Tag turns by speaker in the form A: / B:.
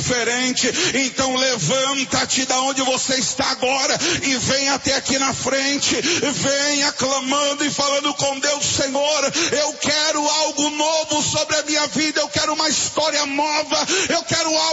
A: diferente. Então levanta-te da onde você está agora e vem até aqui na frente. Venha clamando e falando com Deus: Senhor, eu quero algo novo sobre a minha vida, eu quero uma história nova, eu quero algo